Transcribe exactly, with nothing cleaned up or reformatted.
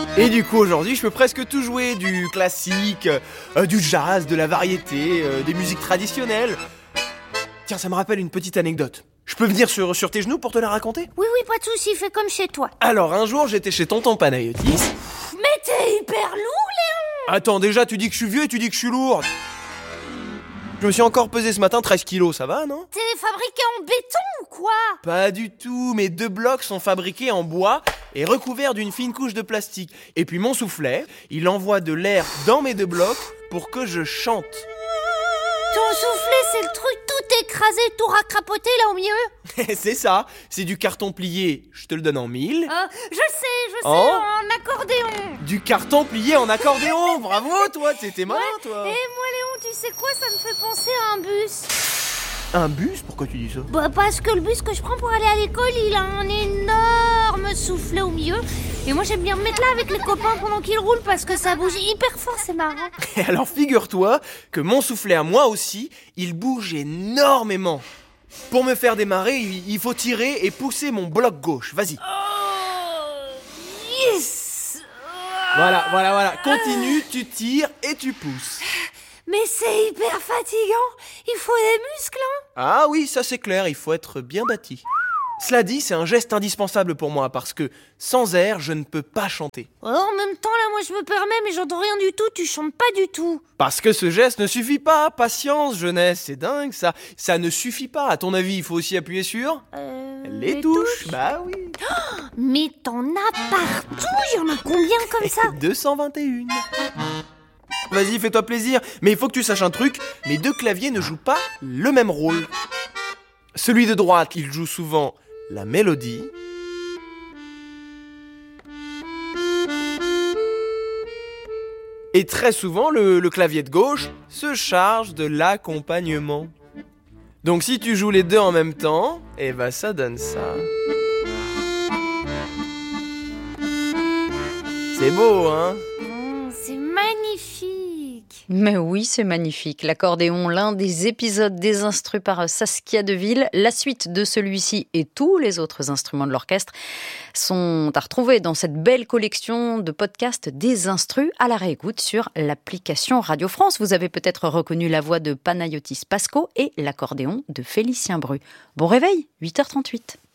Et du coup aujourd'hui je peux presque tout jouer, du classique, euh, du jazz, de la variété, euh, des musiques traditionnelles. Tiens, ça me rappelle une petite anecdote. Je peux venir sur, sur tes genoux pour te la raconter ? Oui, oui, pas de soucis, fais comme chez toi. Alors un jour j'étais chez tonton Panayotis. Mais t'es hyper lourd, Léon. Attends, déjà tu dis que je suis vieux et tu dis que je suis lourd. Je me suis encore pesé ce matin treize kilos, ça va, non ? T'es fabriqué en béton ou quoi ? Pas du tout, mes deux blocs sont fabriqués en bois et recouverts d'une fine couche de plastique. Et puis mon soufflet, il envoie de l'air dans mes deux blocs pour que je chante. Ton soufflet, c'est le truc tout écrasé, tout racrapoté là au milieu. C'est ça, c'est du carton plié, je te le donne en mille. Euh, je sais, je sais, Oh. en accordéon. Du carton plié en accordéon, bravo toi, t'étais malin toi. Et moi, Léon, tu sais quoi, ça me fait penser à un bus. Un bus ? Pourquoi tu dis ça ? Bah, parce que le bus que je prends pour aller à l'école, il a un énorme soufflet au milieu. Et moi, j'aime bien me mettre là avec les copains pendant qu'il roule parce que ça bouge hyper fort, c'est marrant. Et alors figure-toi que mon soufflet à moi aussi, il bouge énormément. Pour me faire démarrer, il il faut tirer et pousser mon bloc gauche, vas-y. Oh, yes. Voilà, voilà, voilà, continue, tu tires et tu pousses. Mais c'est hyper fatigant. Il faut des muscles, hein. Ah oui, ça c'est clair, il faut être bien bâti. Cela dit, c'est un geste indispensable pour moi parce que sans air, je ne peux pas chanter. Oh, en même temps, là, moi, je me permets, mais j'entends rien du tout. Tu chantes pas du tout. Parce que ce geste ne suffit pas, patience, jeunesse, c'est dingue ça. Ça ne suffit pas, à ton avis, il faut aussi appuyer sur Euh, les, touches. Bah oui. Mais t'en as partout. Il y en a combien comme ça? deux cent vingt et un. Vas-y, fais-toi plaisir. Mais il faut que tu saches un truc, mes deux claviers ne jouent pas le même rôle. Celui de droite, il joue souvent la mélodie. Et très souvent, le, le clavier de gauche se charge de l'accompagnement. Donc si tu joues les deux en même temps, eh ben ça donne ça. C'est beau, hein ? Mmh, c'est magnifique. Mais oui, c'est magnifique. L'accordéon, l'un des épisodes des instrus par Saskia Deville. La suite de celui-ci et tous les autres instruments de l'orchestre sont à retrouver dans cette belle collection de podcasts des instrus à la réécoute sur l'application Radio France. Vous avez peut-être reconnu la voix de Panayotis Pasco et l'accordéon de Félicien Bru. Bon réveil, huit heures trente-huit.